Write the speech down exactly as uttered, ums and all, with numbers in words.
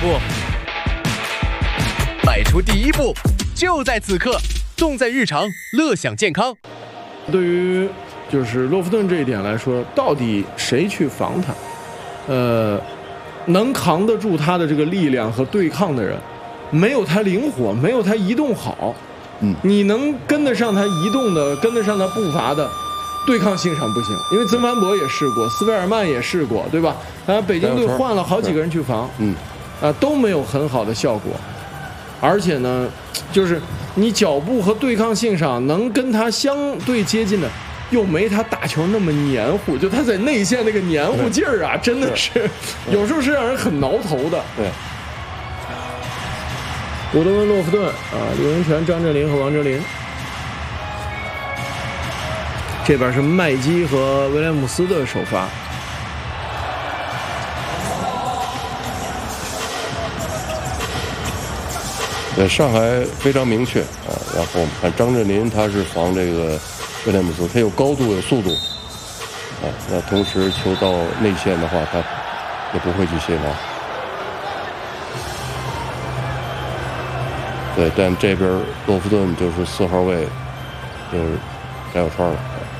步，迈出第一步，就在此刻，重在日常，乐享健康。 对于就是洛夫顿这一点来说，到底谁去防他？呃，能扛得住他的这个力量和对抗的人，没有他灵活，没有他移动好。 嗯， 你能跟得上他移动的，跟得上他步伐的，对抗性上不行。因为曾凡博也试过，斯维尔曼也试过，对吧？啊，北京队换了好几个人去防， 嗯， 啊，都没有很好的效果。而且呢，就是你脚步和对抗性上能跟他相对接近的，又没他打球那么黏糊。就他在内线那个黏糊劲儿啊，真的是有时候是让人很挠头的。 对。 伍德温、洛夫顿啊，刘云泉、张镇麟和王哲林。这边是麦基和威廉姆斯的首发。 对，上海非常明确啊。然后我们看张镇麟，他是防这个威廉姆斯，他有高度有速度啊。那同时球到内线的话，他也不会去卸防。对，但这边洛夫顿就是四号位，就是翟小川了。